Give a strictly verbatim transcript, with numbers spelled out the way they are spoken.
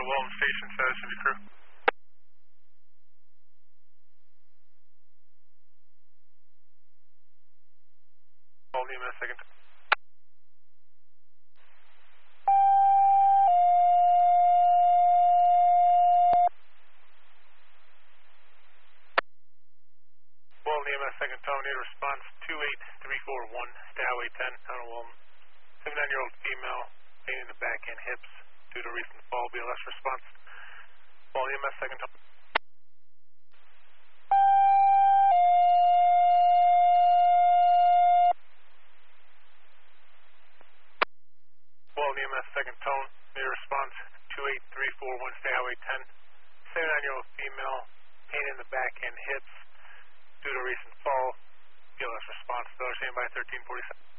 Walton Station, status of your crew. Walton E M S, second. Walton E M S, second tone, need a response two eight three four one, stay highway ten, town of Walton. seventy-nine-year-old female, pain in the back and hips due to recent fall, B L S response. Walton E M S, second tone. Walton E M S, second tone, need a response two eight three four one, stay highway ten. seventy-nine-year-old female, pain in the back and hips due to recent fall, B L S response. Those same by thirteen forty-seven.